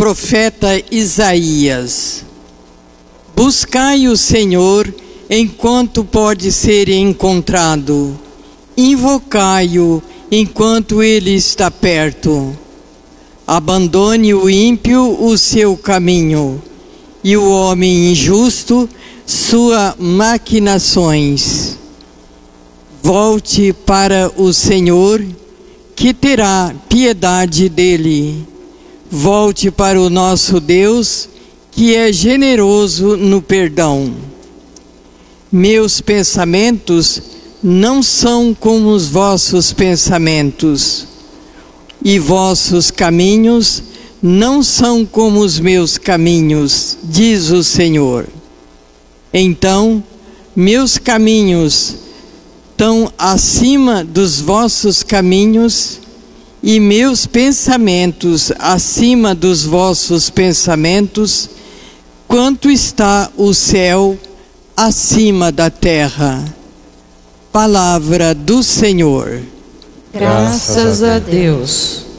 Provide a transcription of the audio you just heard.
profeta Isaías: buscai o Senhor enquanto pode ser encontrado, invocai-o enquanto ele está perto. Abandone o ímpio o seu caminho, e o homem injusto suas maquinações. Volte para o Senhor, que terá piedade dele. Volte para o nosso Deus, que é generoso no perdão. Meus pensamentos não são como os vossos pensamentos, e vossos caminhos não são como os meus caminhos, diz o Senhor. Então, meus caminhos estão acima dos vossos caminhos, e meus pensamentos acima dos vossos pensamentos, quanto está o céu acima da terra. Palavra do Senhor. Graças a Deus.